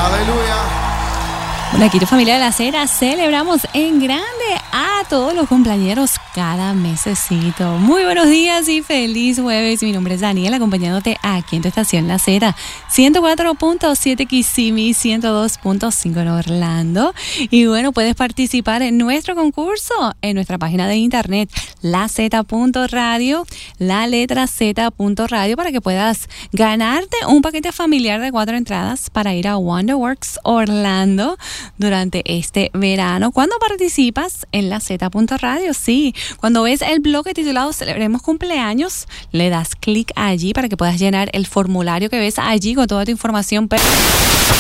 Aleluya. Bueno, aquí tu familia de la Cera celebramos en grande a todos los cumpleañeros cada mesecito. Muy buenos días y feliz jueves. Mi nombre es Daniela, acompañándote aquí en tu estación La Cera, 104.7 Kissimmee, 102.5 en Orlando. Y bueno, puedes participar en nuestro concurso en nuestra página de internet, laz.radio, la letra z.radio, para que puedas ganarte un paquete familiar de 4 entradas para ir a Wonderworks Orlando durante este verano. ¿Cuándo participas? En la Z.radio, sí. Cuando ves el bloque titulado Celebremos Cumpleaños, le das clic allí para que puedas llenar el formulario que ves allí con toda tu información.